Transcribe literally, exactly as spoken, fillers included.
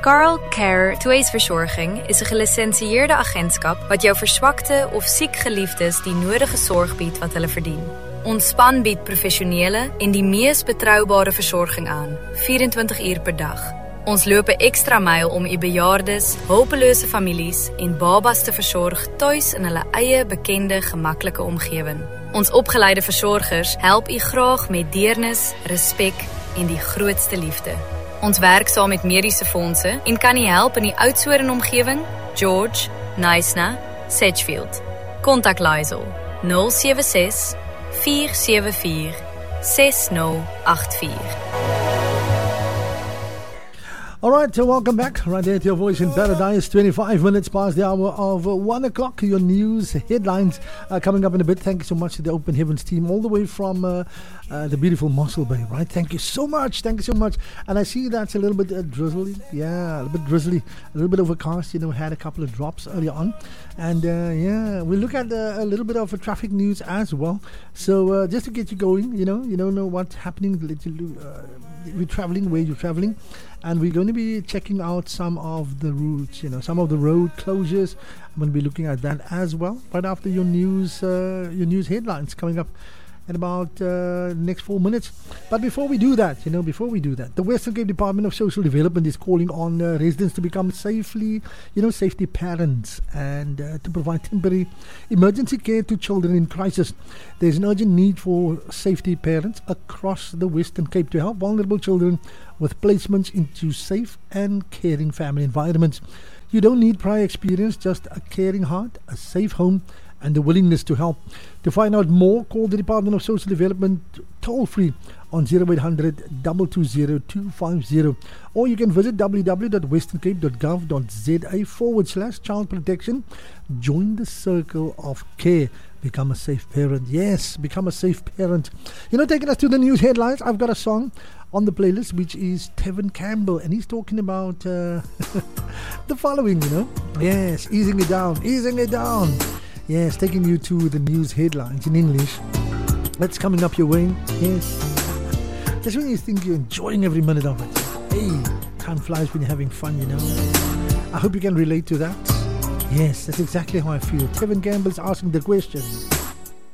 Carl Care Tweesverzorging is 'n gelisensieerde agentskap wat jou verswakte of siek geliefdes die nodige sorg bied wat hulle verdien. Ons span bied professionele en die mees betroubare versorging aan, vyf-en-twintig uur per dag. Ons loop 'n ekstra myl om u bejaardes, hulpelose families en babas te versorg tuis in hulle eie bekende, gemaklike omgewing. Ons opgeleide versorgers help u graag met deernis, respek en die grootste liefde. Ons werk saam met mediese fondse en kan u help in die Oudtshoorn omgewing, George, Knysna, Sedgefield. Kontak Lysel nul sewe ses, vier sewe vier, ses nul agt vier. All right, so welcome back. Right there to Your Voice in Paradise, twenty-five minutes past the hour of uh, one o'clock. Your news headlines uh, coming up in a bit. Thank you so much to the Open Heavens team all the way from uh, uh, the beautiful Mossel Bay, right? Thank you so much. Thank you so much. And I see that's a little bit uh, drizzly. Yeah, a little bit drizzly, a little bit overcast. You know, had a couple of drops earlier on. And uh, yeah, we look at uh, a little bit of uh, traffic news as well. So uh, just to get you going, you know, you don't know what's happening. Uh, we're traveling, where you're traveling. And we're going to be checking out some of the routes, you know, some of the road closures. I'm going to be looking at that as well. Right after your news, uh, your news headlines coming up in about uh, next four minutes. But before we do that, you know, before we do that, the Western Cape Department of Social Development is calling on uh, residents to become safely, you know, safety parents and uh, to provide temporary emergency care to children in crisis. There's an urgent need for safety parents across the Western Cape to help vulnerable children with placements into safe and caring family environments. You don't need prior experience, just a caring heart, a safe home, and the willingness to help. To find out more, call the Department of Social Development toll free on zero eight hundred, two two zero, two five zero, or you can visit w w w dot western cape dot gov dot z a forward slash child protection. Join the circle of care. Become a safe parent. Yes, become a safe parent. You know, taking us to the news headlines, I've got a song on the playlist which is Tevin Campbell, and he's talking about uh, the following, you know. Yes, easing it down, easing it down. Yes, taking you to the news headlines in English. That's coming up your way. Yes. That's when you think you're enjoying every minute of it. Hey, time flies when you're having fun, you know. I hope you can relate to that. Yes, that's exactly how I feel. Tevin Campbell's asking the question.